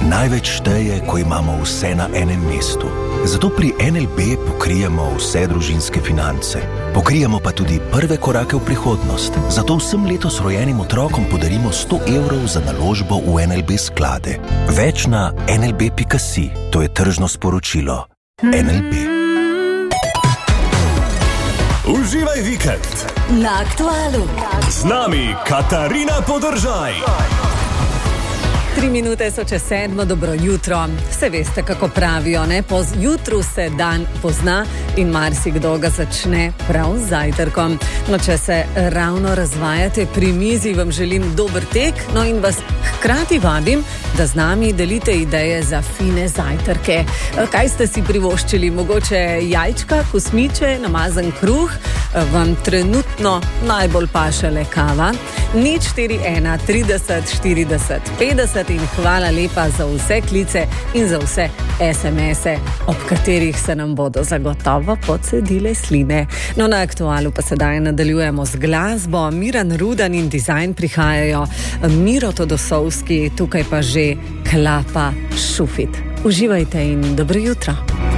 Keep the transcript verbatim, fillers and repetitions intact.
Največ šteje, ko imamo vse na enem mestu. Zato pri N L B pokrijemo vse družinske finance. Pokrijemo pa tudi prve korake v prihodnost. Zato vsem letos rojenim otrokom podarimo sto evrov za naložbo v N L B sklade. Več na en el be pika si. To je tržno sporočilo. N L B. Uživaj vikend na Aktualu. Z nami Katarina Podržaj. Tri minute so čez sedmo, dobro jutro. Vse veste, kako pravijo, ne? Po jutru se dan pozna in marsikdo ga začne prav z zajtrkom. No, če se ravno razvajate pri mizi, vam želim dober tek, no in vas hkrati vabim, da z nami delite ideje za fine zajtrke. Kaj ste si privoščili? Mogoče jajčka, kosmiče, namazan kruh? Vam trenutno najbolj paše le kava? nič štiri ena trideset štirideset petdeset in hvala lepa za vse klice in za vse es em ese, ob katerih se nam bodo zagotovo pocedile sline. No, na Aktualu pa sedaj nadaljujemo z glasbo. Miran Rudan in Dizajn prihajajo, Miro Todosovski, tukaj pa že Klapa Šufit. Uživajte in dobro jutro.